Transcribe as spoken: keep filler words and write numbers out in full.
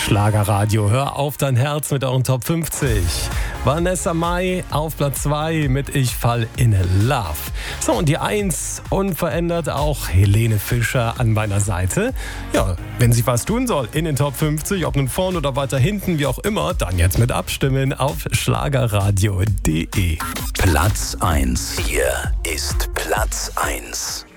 Schlagerradio, hör auf dein Herz mit euren Top fünfzig. Vanessa Mai auf Platz zwei mit Ich fall in Love. So, und die eins unverändert auch Helene Fischer an meiner Seite. Ja, wenn sie was tun soll in den Top fünfzig, ob nun vorne oder weiter hinten, wie auch immer, dann jetzt mit abstimmen auf schlagerradio punkt de. Platz eins. Hier ist Platz eins.